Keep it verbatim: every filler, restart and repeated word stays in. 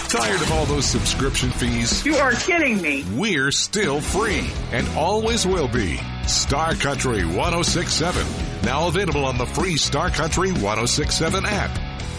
Tired of all those subscription fees? You are kidding me. We're still free and always will be. Star Country one oh six point seven. Now available on the free Star Country one oh six point seven app.